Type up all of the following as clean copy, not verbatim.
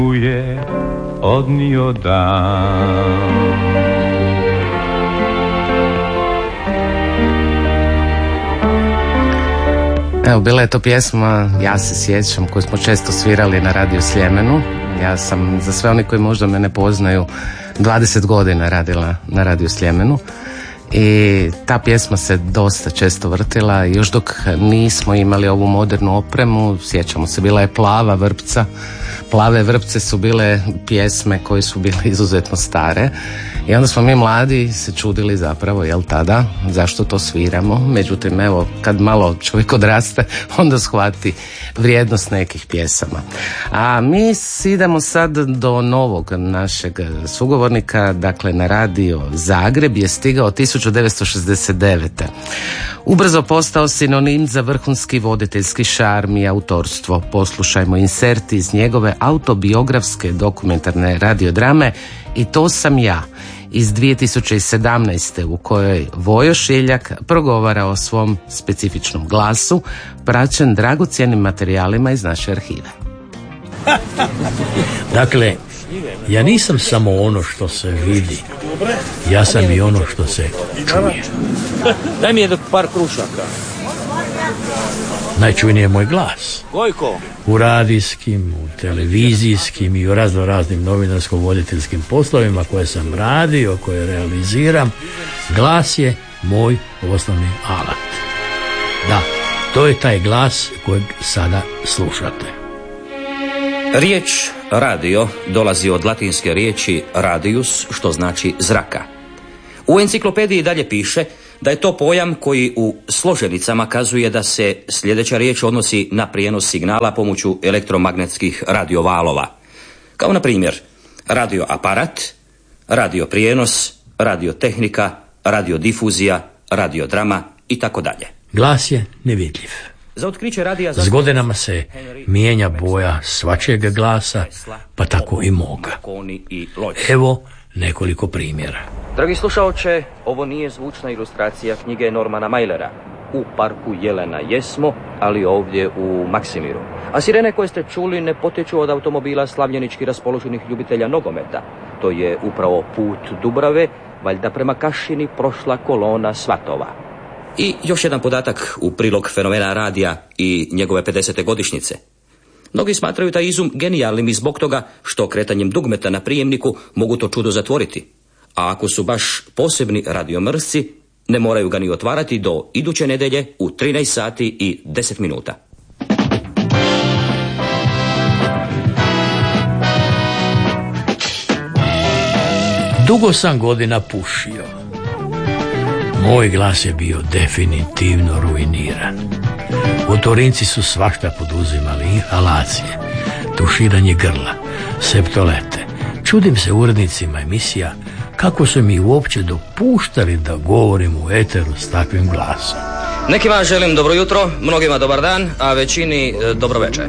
je odnio dan. Evo, bila je to pjesma, ja se sjećam, koju smo često svirali na Radio Sljemenu. Ja sam, za sve oni koji možda me ne poznaju, 20 godina radila na Radio Sljemenu i ta pjesma se dosta često vrtila. Još dok nismo imali ovu modernu opremu, sjećamo se, bila je Plava vrpca. Plave vrpce su bile pjesme koje su bile izuzetno stare i onda smo mi mladi se čudili zapravo, jel tada, zašto to sviramo. Međutim, evo, kad malo čovjek odraste, onda shvati vrijednost nekih pjesama. A mi idemo sad do novog našeg sugovornika, dakle na Radio Zagreb je stigao 1969. Ubrzo postao sinonim za vrhunski voditeljski šarm i autorstvo. Poslušajmo insert iz njegove autobiografske dokumentarne radiodrame I to sam ja iz 2017. u kojoj Vojo Šiljak progovara o svom specifičnom glasu, praćen dragocjenim materijalima iz naše arhive. Dakle, ja nisam samo ono što se vidi, ja sam i ono što se čuje. Daj mi par krušaka. Najčujniji je moj glas. Gojko. U radijskim, u televizijskim i u raznim novinarsko-voditeljskim poslovima koje sam radio, koje realiziram, glas je moj osnovni alat. Da, to je taj glas kojeg sada slušate. Riječ radio dolazi od latinske riječi radius, što znači zraka. U enciklopediji dalje piše da je to pojam koji u složenicama kazuje da se sljedeća riječ odnosi na prijenos signala pomoću elektromagnetskih radiovalova. Kao na primjer radioaparat, radioprijenos, radiotehnika, radiodifuzija, radiodrama i tako dalje. Glas je nevidljiv. Za otkriće radija s godinama se mijenja boja svačijeg glasa, pa tako i moga. Evo nekoliko primjera. Dragi slušaoče, ovo nije zvučna ilustracija knjige Normana Mailera. U parku Jelena jesmo, ali ovdje u Maksimiru. A sirene koje ste čuli ne potječu od automobila slavljenički raspoloženih ljubitelja nogometa. To je upravo put Dubrave, valjda prema Kašini prošla kolona svatova. I još jedan podatak u prilog fenomena radija i njegove 50. godišnjice. Mnogi smatraju taj izum genijalnim i zbog toga što kretanjem dugmeta na prijemniku mogu to čudo zatvoriti. A ako su baš posebni radiomrsci, ne moraju ga ni otvarati do iduće nedjelje u 13 sati i 10 minuta. Dugo sam godina pušio. Moj glas je bio definitivno ruiniran. Otorinci su svašta poduzimali, inhalacije, tuširanje grla, septolete. Čudim se urednicima emisija kako su mi uopće dopuštali da govorim u eteru s takvim glasom. Nekima želim dobro jutro, mnogima dobar dan, a većini dobro večer.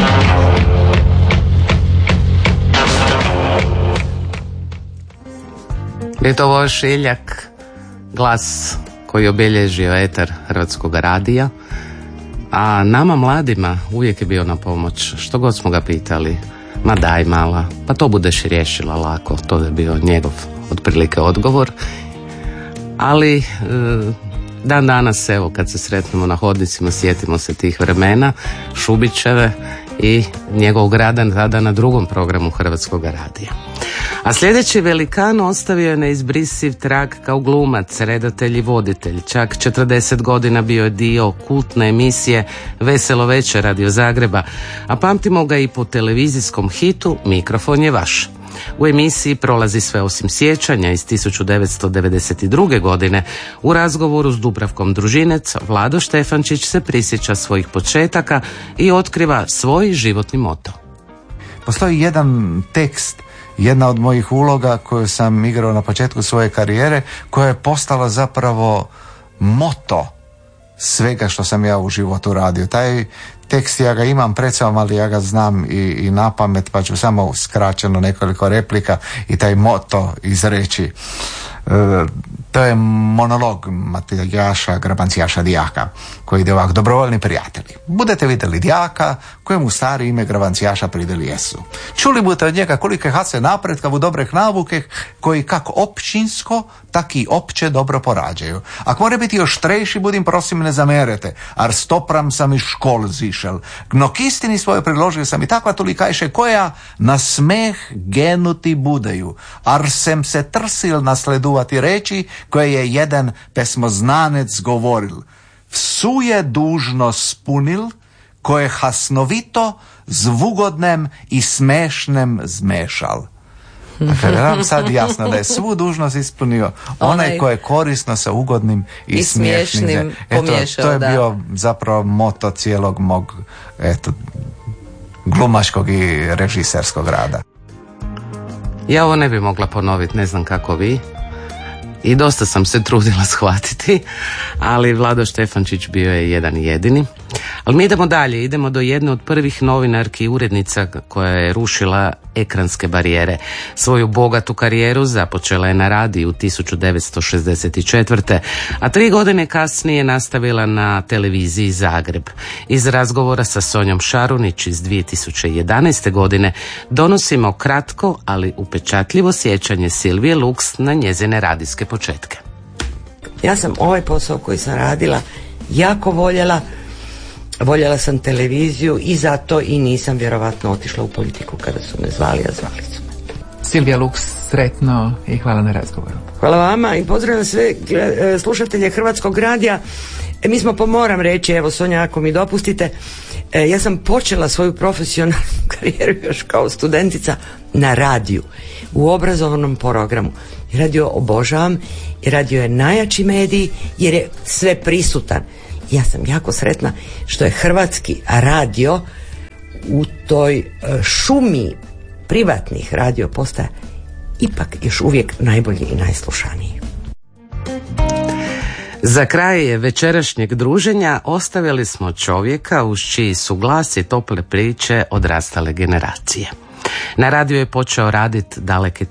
Je to Vojo Šiljak, glas koji je obilježio eter Hrvatskog radija, a nama mladima uvijek je bio na pomoć. Što god smo ga pitali, ma daj mala, pa to budeš riješila lako. To je bio njegov otprilike odgovor. Ali dan danas, evo, kad se sretnemo na hodnicima, sjetimo se tih vremena, Šubićeve i njegovog rada tada na drugom programu Hrvatskog radija. A sljedeći velikan ostavio je neizbrisiv trag kao glumac, redatelj i voditelj. Čak 40 godina bio je dio kultne emisije Veselo večer Radio Zagreba, a pamtimo ga i po televizijskom hitu Mikrofon je vaš. U emisiji prolazi sve osim sjećanja iz 1992. godine. U razgovoru s Dubravkom Družinec, Vlado Štefančić se prisjeća svojih početaka i otkriva svoj životni moto. Postoji jedan tekst, jedna od mojih uloga koju sam igrao na početku svoje karijere, koja je postala zapravo moto svega što sam ja u životu radio. Taj tekst ja ga imam pred sobom, ali ja ga znam i na pamet, pa ću samo skraćeno nekoliko replika i taj moto izreći. To je monolog Matijaša Grabancijaša Dijaka, koji ide ovako: dobrovoljni prijatelji. Budete vidjeli dijaka kojemu stari ime Grabancijaša prideli jesu. Čuli budete od njega kolike hace napretka u dobrih navuke koji kako općinsko, tak i opće dobro porađaju. Ako more biti još trejši, budim prosim ne zamerete, ar stopram sam iz škol zišel. No k istini svoje predložio sam i takva tolikajše koja na smeh genuti budeju, ar sem se trsil nasleduvati reči koje je jedan pesmoznanec govoril. Vsu je dužno spunil koje hasnovito zvugodnem i smešnem zmešal. Dakle, da vam sad jasno da je svu dužnost ispunio onaj ko je korisno sa ugodnim i smiješnim pomiješao. To je bio zapravo moto cijelog mog glumaškog i režiserskog rada. Ja ovo ne bi mogla ponoviti, ne znam kako vi. I dosta sam se trudila shvatiti, ali Vlado Štefančić bio je jedan jedini. Ali mi idemo dalje, idemo do jedne od prvih novinarki i urednica koja je rušila ekranske barijere. Svoju bogatu karijeru započela je na radiju 1964. a 3 godine kasnije nastavila na televiziji Zagreb. Iz razgovora sa Sonjom Šarunić iz 2011. godine donosimo kratko, ali upečatljivo sjećanje Silvije Luks na njezine radijske početke. Ja sam ovaj posao koji sam radila jako voljela. Voljela sam televiziju i zato i nisam vjerovatno otišla u politiku kada su me zvali, a zvali su me. Silvija Luks, sretno i hvala na razgovoru. Hvala vama i pozdravljam sve slušatelje Hrvatskog radija. Mi smo, moram reći, evo Sonja, ako mi dopustite, ja sam počela svoju profesionalnu karijeru još kao studentica na radiju, u obrazovnom programu. Radio obožavam i radio je najjači medij jer je sve prisutan. Ja sam jako sretna što je Hrvatski radio u toj šumi privatnih radio postaja ipak još uvijek najbolji i najslušaniji. Za kraj večerašnjeg druženja ostavili smo čovjeka uz čiji su glas i tople priče odrastale generacije. Na radiju je počeo raditi daleke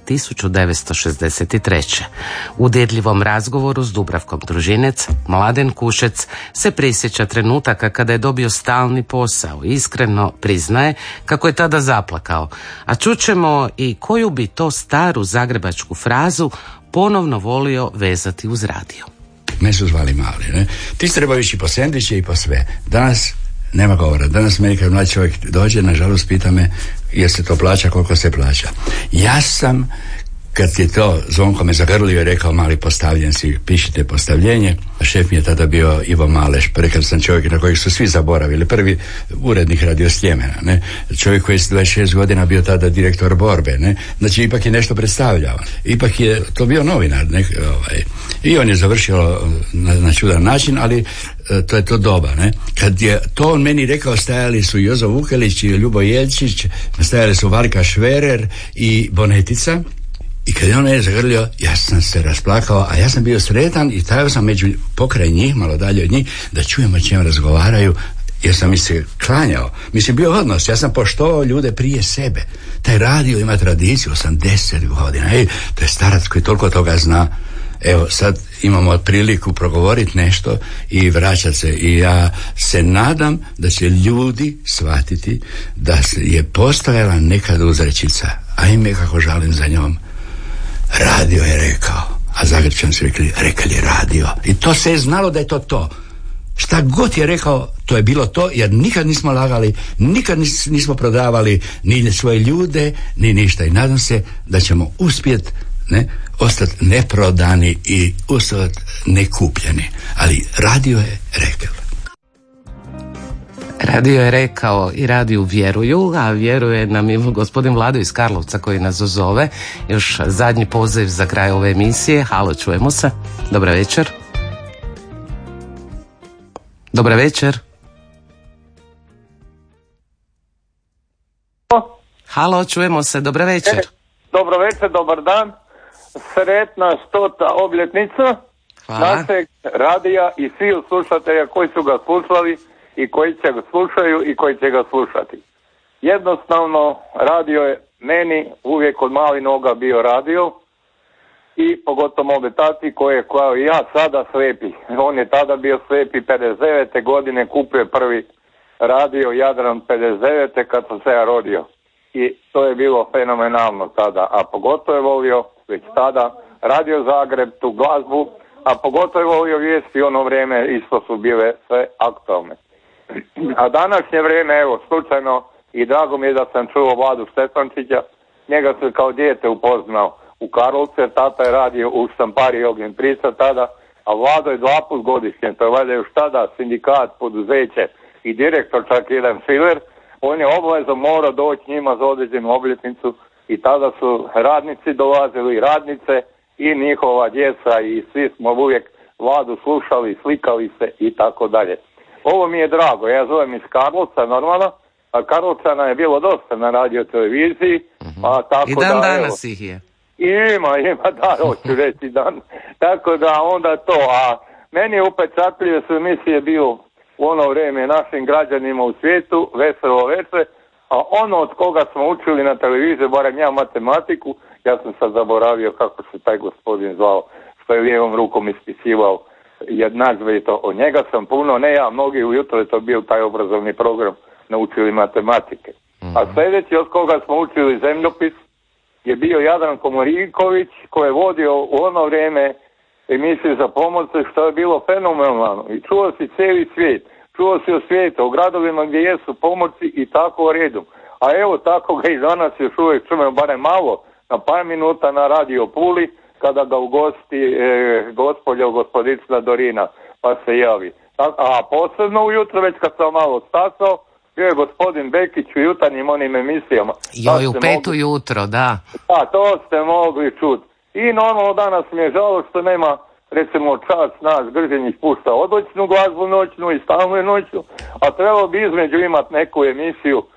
1963. U dirljivom razgovoru s Dubravkom Družinec, Mladen Kušec se prisjeća trenutaka kada je dobio stalni posao. Iskreno priznaje kako je tada zaplakao. A čućemo i koju bi to staru zagrebačku frazu ponovno volio vezati uz radio. Me su zvali mali, ne? Ti treba ići po sendviče i po sve. Danas nema govora. Danas meni kad mlad čovjek dođe, nažalost pita me jer se to plaća, koliko se plaća. Ja sam, kad je to Zvonko me zagrlio i rekao mali postavljen si, pišite postavljenje. Šef mi je tada bio Ivo Maleš, rekao sam čovjek na kojeg su svi zaboravili, prvi urednik Radio Sljemena, ne? Čovjek koji je 26 godina bio tada direktor Borbe, ne? Znači ipak je nešto predstavljao, ipak je to bio novinar, ne? I on je završio na čudan način, ali to je to doba, ne? Kad je to on meni rekao, stajali su Jozo Vukelić i Ljubo Jelčić, stajali su Varka Šverer i Bonetica. I kad je on je zagrlio, ja sam se rasplakao, a ja sam bio sretan i stajao sam pokraj njih, malo dalje od njih, da čujemo o čem razgovaraju, jer sam mi se klanjao. Mislim, bio odnos, ja sam poštovao ljude prije sebe. Taj radio ima tradiciju 80 godina. To je starac koji toliko toga zna. Evo, sad imamo priliku progovoriti nešto i vraćati se. I ja se nadam da će ljudi shvatiti da je postojala nekad uzrečica. Ajme, kako žalim za njom. Radio je rekao, a Zagrebčani su rekli je radio. I to se je znalo da je to. Šta god je rekao, to je bilo to, jer nikad nismo lagali, nikad nismo prodavali ni svoje ljude, ni ništa. I nadam se da ćemo uspjeti ostati neprodani i ostati nekupljeni. Ali radio je rekao. Radio je rekao i radiju vjeruju, a vjeruje nam i gospodin Vlado iz Karlovca koji nas zove. Još zadnji poziv za kraj ove emisije. Halo, čujemo se. Dobar večer. Dobar večer. Halo, čujemo se. Dobar večer. Dobro večer, dobar dan. Sretna 100. obljetnica našeg radija i svih slušatelja koji su ga slušali i koji će ga slušaju i koji će ga slušati. Jednostavno, radio je meni uvijek od malih noga bio radio i pogotovo mobe tati koji je kao i ja sada slepi. On je tada bio slepi 59. godine, kupio prvi radio Jadran 59. kad sam se ja rodio. I to je bilo fenomenalno tada, a pogotovo je volio već tada Radio Zagreb, tu glazbu, a pogotovo je volio vijesti, ono vrijeme isto su bile sve aktualne. A današnje vrijeme, evo, slučajno, i drago mi je da sam čuo Vladu Štefančića, njega sam kao dijete upoznao u Karlovce, tata je radio u štampariji Ognjen Prica tada, a Vlado je 2 put godišnje, to je valjda još tada sindikat, poduzeće i direktor čak jedan Filer, on je obavezno morao doći njima za određenu obljetnicu i tada su radnici dolazili, radnice i njihova djeca i svi smo uvijek Vladu slušali, slikali se i tako dalje. Ovo mi je drago, ja zovem iz Karlovca normalno, a Karlovčana je bilo dosta na radio televiziji. A tako i dan da, danas ih je. Ima, da, hoću reći dan. Tako da onda to, a meni je upečatljive su emisije bio u ono vrijeme našim građanima u svijetu, Veselo veče, a ono od koga smo učili na televiziji, barem ja matematiku, ja sam sad zaboravio kako se taj gospodin zvao, što je lijevom rukom ispisivao jednadžbe i to. Od njega sam puno, ne ja, mnogi ujutro je to bio taj obrazovni program, naučili matematike. A sljedeći od koga smo učili zemljopis je bio Jadran Komorinković, koji je vodio u ono vrijeme emisiju za pomorce, što je bilo fenomenalno. I čuo si cijeli svijet, čuo si o svijetu, o gradovima gdje jesu pomorci i tako redom. A evo tako ga i danas još uvijek čujemo barem malo, na par minuta na Radio Puli, kada ga ugosti gospodica Dorina, pa se javi. A posebno ujutro, već kad sam malo stasao, bio je gospodin Bekić u jutarnjim onim emisijama. Joj, u 5 ujutro, da. Da, to ste mogli čuti. I normalno danas mi je žao što nema, recimo, čas nas Gržinjih pušta odoćnu glazbu noćnu i stalnu noćnu, a trebalo bi između imati neku emisiju